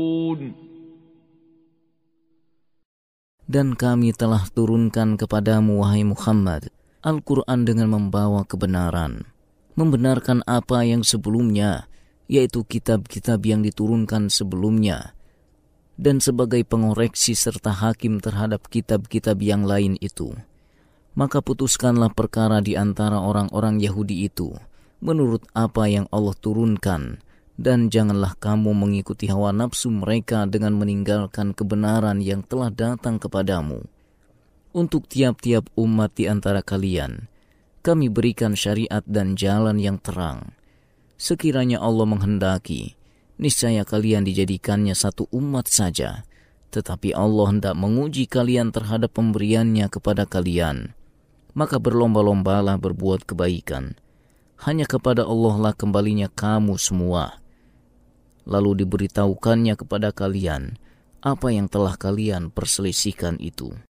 Dan kami telah turunkan kepadamu, wahai Muhammad, Al-Quran dengan membawa kebenaran, membenarkan apa yang sebelumnya, yaitu kitab-kitab yang diturunkan sebelumnya, dan sebagai pengoreksi serta hakim terhadap kitab-kitab yang lain itu. Maka putuskanlah perkara di antara orang-orang Yahudi itu menurut apa yang Allah turunkan, dan janganlah kamu mengikuti hawa nafsu mereka dengan meninggalkan kebenaran yang telah datang kepadamu. Untuk tiap-tiap umat di antara kalian, kami berikan syariat dan jalan yang terang. Sekiranya Allah menghendaki, niscaya kalian dijadikannya satu umat saja. Tetapi Allah hendak menguji kalian terhadap pemberiannya kepada kalian. Maka berlomba-lombalah berbuat kebaikan. Hanya kepada Allah lah kembalinya kamu semua. Lalu diberitahukannya kepada kalian apa yang telah kalian perselisihkan itu.